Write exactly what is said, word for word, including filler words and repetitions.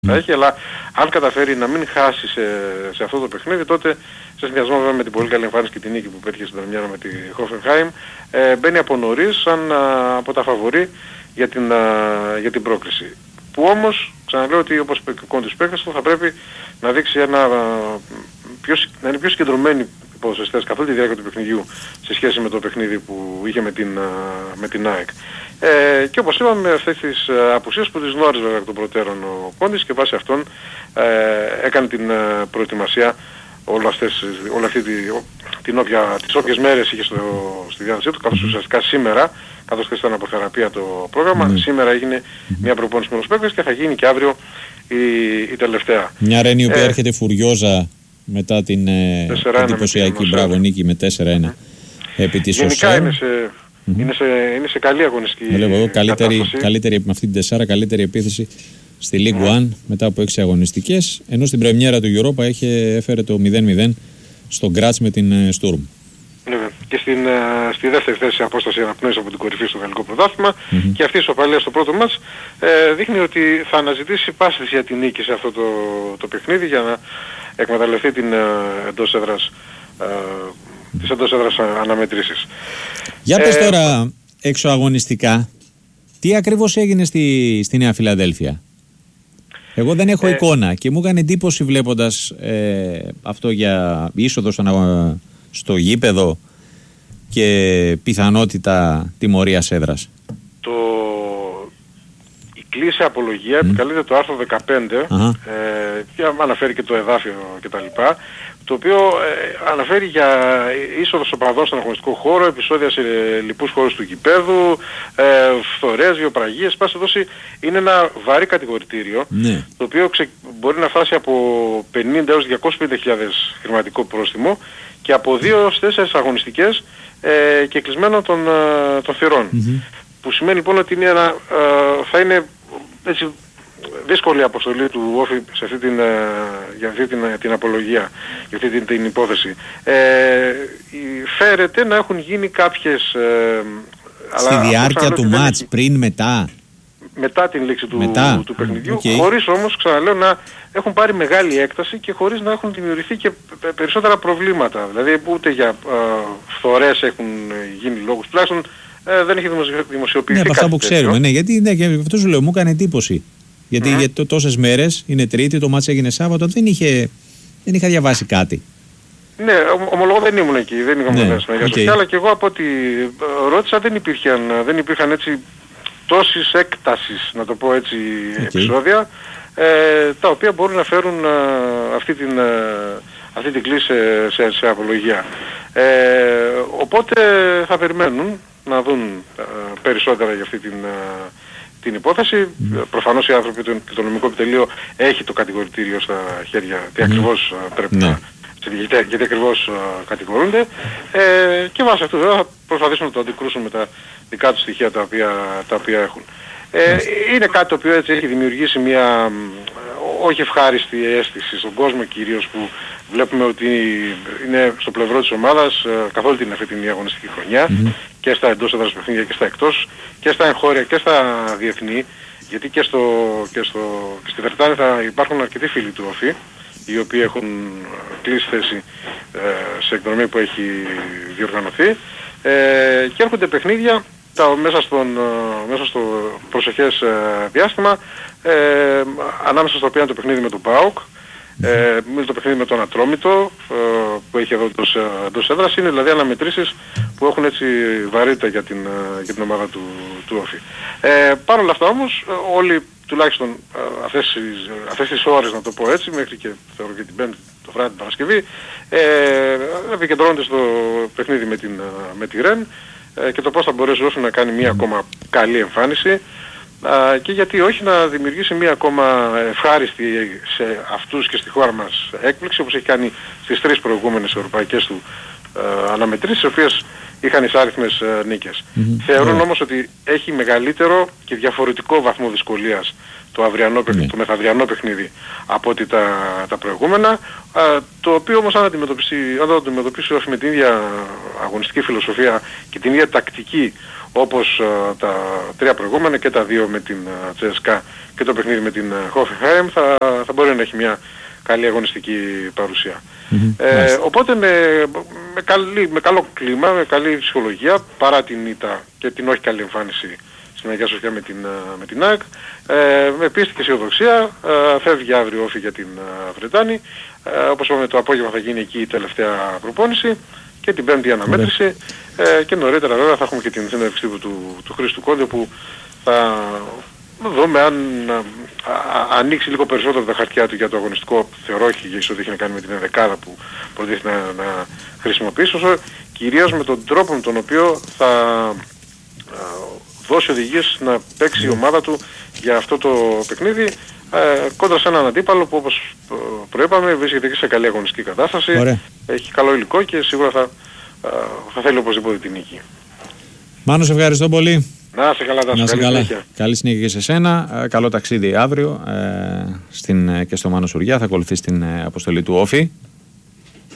θα έχει, αλλά αν καταφέρει να μην χάσει σε, σε αυτό το παιχνίδι, τότε σε συνδυασμό βέβαια με την πολύ καλή εμφάνιση και την νίκη που πέτυχε στην πρεμιέρα με τη Hoffenheim, ε, μπαίνει από νωρίς σαν α, από τα φαβορί για την, α, για την πρόκριση. Που όμως, ξαναλέω ότι όπως είπε και ο κόντις παίκτες του, θα πρέπει να δείξει ένα, α, πιο, να είναι πιο συγκεντρωμένοι οι ποδοσφαιριστές καθ' όλη τη διάρκεια του παιχνιδιού σε σχέση με το παιχνίδι που είχε με την, α, με την ΑΕΚ. Ε, και όπως είπαμε, με αυτές τις ε, απουσίες που τις γνώριζε βέβαια εκ των προτέρων ο Κόντις και βάσει αυτών ε, έκανε την ε, προετοιμασία όλα αυτές, όλα αυτή τη, την όποια, τις όποιες μέρες είχε στο, στη διάθεσή του, καθώς ουσιαστικά σήμερα, καθώς και ήταν από θεραπεία το πρόγραμμα, mm. σήμερα έγινε mm. μια προπόνηση με τους παίκτες και θα γίνει και αύριο η, η τελευταία. Μια Ρεν η οποία ε, έρχεται φουριόζα μετά την ε, εντυπωσιακή μπράβο νίκη με τέσσερα ένα mm. επί της Γενικά είναι σε, mm-hmm. είναι, σε, είναι σε καλή αγωνιστική εδώ, καλύτερη, καλύτερη, με αυτή την τεσσάρα καλύτερη επίθεση στη League mm. ένα μετά από έξι αγωνιστικές, ενώ στην πρεμιέρα του Europa είχε, έφερε το μηδέν μηδέν στον Γκράτς με την Sturm. Ναι, και στην, στη δεύτερη θέση απόσταση αναπνοής από την κορυφή στο γαλλικό πρωτάθλημα mm-hmm. και αυτή η ισοπαλία στο πρώτο μάτς ε, δείχνει ότι θα αναζητήσει πάσης για την νίκη σε αυτό το, το παιχνίδι για να εκμεταλλευτεί την ε, εντός έδρας ε, τις εντός έδρας αναμετρήσεις. Για πες ε, τώρα εξωαγωνιστικά, τι ακριβώς έγινε στη, στη Νέα Φιλαδέλφια? Εγώ δεν έχω ε, εικόνα και μου έκανε εντύπωση βλέποντας ε, αυτό για είσοδο στο, στο γήπεδο και πιθανότητα τιμωρίας έδρας. Το... Η κλίση απολογία mm. επικαλείται το άρθρο δεκαπέντε uh-huh. ε, και αναφέρει και το εδάφιο κτλ. Το οποίο ε, αναφέρει για είσοδο οπαδών στον αγωνιστικό χώρο, επεισόδια σε λοιπούς χώρους του γηπέδου, ε, φθορές, βιοπραγίες, πάση δόση είναι ένα βαρύ κατηγορητήριο, ναι. το οποίο ξε, μπορεί να φτάσει από πενήντα έως διακόσιες πενήντα χιλιάδες χρηματικό πρόστιμο και από δύο έως τέσσερις αγωνιστικές ε, και κλεισμένο των, ε, των θυρών. Mm-hmm. Που σημαίνει λοιπόν ότι είναι ένα, ε, θα είναι έτσι, δύσκολη αποστολή του Όφη σε αυτή την, για αυτή την, την απολογία, για αυτή την, την υπόθεση. Ε, φέρεται να έχουν γίνει κάποιες... Ε, Στη αλλά διάρκεια του μάτς, έχει, πριν, μετά? Μετά την λήξη του, μετά. του, του παιχνιδιού, Okay. χωρίς όμως, ξαναλέω, να έχουν πάρει μεγάλη έκταση και χωρίς να έχουν δημιουργηθεί και περισσότερα προβλήματα. Δηλαδή ούτε για ε, φθορές έχουν γίνει λόγους, τουλάχιστον ε, δεν έχει δημοσιοποιηθεί. Ναι, από αυτά που ξέρουμε, ναι, γιατί ναι, και αυτό σου λέω, μου έκανε εντύπωση. Γιατί mm. για τόσες μέρες, είναι Τρίτη, το μάτς έγινε Σάββατο, δεν, είχε, δεν είχα διαβάσει κάτι. Ναι, ομολογώ δεν ήμουν εκεί, δεν είχαμε ναι, okay. αλλά και εγώ από ό,τι ρώτησα δεν υπήρχαν, δεν υπήρχαν έτσι τόσης έκτασης, να το πω έτσι, okay. επεισόδια, ε, τα οποία μπορούν να φέρουν α, αυτή την, α, αυτή την κλίση σε, σε, σε απολογία. Ε, οπότε θα περιμένουν να δουν α, περισσότερα για αυτή την... Α, την υπόθεση. Mm. Προφανώς οι άνθρωποι του το νομικό επιτελείο έχει το κατηγορητήριο στα χέρια, τι mm. ακριβώς uh, πρέπει mm. να γιατί, γιατί ακριβώς uh, κατηγορούνται ε, και βάσει αυτού θα προσπαθήσουν να το αντικρούσουν με τα δικά τους στοιχεία τα οποία, τα οποία έχουν. Ε, mm. Είναι κάτι το οποίο έτσι έχει δημιουργήσει μια όχι ευχάριστη αίσθηση στον κόσμο κυρίως, που βλέπουμε ότι είναι στο πλευρό της ομάδας uh, καθ' όλη την αυτή την αγωνιστική χρονιά mm. και στα εντός έδρας παιχνίδια και στα εκτός και στα εγχώρια και στα διεθνή, γιατί και, στο, και, στο, και στη Βρετάνη θα υπάρχουν αρκετοί φίλοι του Όφη οι οποίοι έχουν κλείσει θέση ε, σε εκδρομή που έχει διοργανωθεί ε, και έρχονται παιχνίδια τα, μέσα, στον, μέσα στο προσεχές ε, διάστημα ε, ανάμεσα στο οποίο είναι το παιχνίδι με τον ΠΑΟΚ, Ε, με το παιχνίδι με τον Ατρόμητο ε, που έχει εδώ εντός έδρας, είναι δηλαδή αναμετρήσεις που έχουν έτσι βαρύτητα για την, για την ομάδα του, του Όφη. Ε, Παρ' όλα αυτά όμως όλοι τουλάχιστον αυτές τις, αυτές τις ώρες, να το πω έτσι, μέχρι και θεωρώ και την Πέμπτη το βράδυ την Παρασκευή ε, επικεντρώνονται στο παιχνίδι με την, με τη Ρεν ε, και το πώς θα μπορέσει να κάνει μια ακόμα καλή εμφάνιση. Α, και γιατί όχι να δημιουργήσει μια ακόμα ευχάριστη σε αυτούς και στη χώρα μας έκπληξη, όπως έχει κάνει στις τρεις προηγούμενες ευρωπαϊκές του α, αναμετρήσεις, οι οποίες είχαν εισάριθμες α, νίκες. Mm-hmm. Θεωρούν yeah. όμως ότι έχει μεγαλύτερο και διαφορετικό βαθμό δυσκολίας το, αυριανό, yeah. το μεθαυριανό παιχνίδι από ότι τα, τα προηγούμενα, α, το οποίο όμως αν αντιμετωπίσει, αν το αντιμετωπίσει όχι με την ίδια αγωνιστική φιλοσοφία και την ίδια τακτική όπως ε, τα τρία προηγούμενα και τα δύο με την ε, Τσέσκα και το παιχνίδι με την Hoffenheim θα, θα μπορεί να έχει μια καλή αγωνιστική παρουσία. Mm-hmm. Ε, οπότε με, με, καλή, με καλό κλίμα, με καλή ψυχολογία, παρά την ήττα και την όχι καλή εμφάνιση στην Αγία Σοφιά με την, με την ΑΕΚ, ε, με πίστη και αισιοδοξία, ε, φεύγει αύριο όφη για την ε, Βρετάνη, ε, όπως είπαμε το απόγευμα θα γίνει εκεί η τελευταία προπόνηση και την πέμπτη αναμέτρηση ε, και νωρίτερα βέβαια θα έχουμε και την συνέντευξη του, του, του Χρήστου Κόντιο που θα δούμε αν α, α, ανοίξει λίγο περισσότερο τα χαρτιά του για το αγωνιστικό, θεωρώ όχι για ό,τι έχει να κάνει με την ενδεκάδα που προτίθεται να, να χρησιμοποιήσει, όσο κυρίως με τον τρόπο με τον οποίο θα α, δώσει οδηγίες να παίξει η ομάδα του για αυτό το παιχνίδι ε, κόντρα σε έναν αντίπαλο που όπως προείπαμε βρίσκεται και σε καλή αγωνιστική κατάσταση. Ωραία. Έχει καλό υλικό και σίγουρα θα, α, θα θέλει οπωσδήποτε την νίκη. Μάνο, σε ευχαριστώ πολύ. Να σε καλά, να σε καλή, καλά. Συνέχεια. Καλή συνέχεια και σε σένα. Ε, καλό ταξίδι αύριο ε, στην, και στο Μάνο Σουριά. Θα ακολουθεί στην ε, αποστολή του Όφη.